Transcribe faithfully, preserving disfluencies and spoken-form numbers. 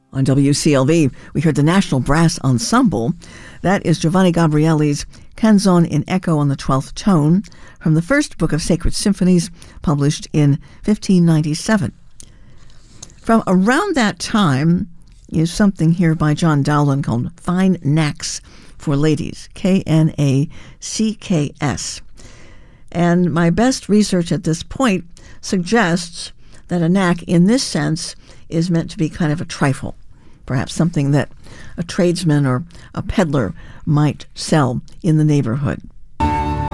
On W C L V, we heard the National Brass Ensemble. That is Giovanni Gabrieli's Canzone in Echo on the twelfth Tone from the first book of Sacred Symphonies, published in fifteen ninety-seven. From around that time is something here by John Dowland called Fine Knacks for Ladies, K N A C K S. And my best research at this point suggests that a knack in this sense is meant to be kind of a trifle, perhaps something that a tradesman or a peddler might sell in the neighborhood.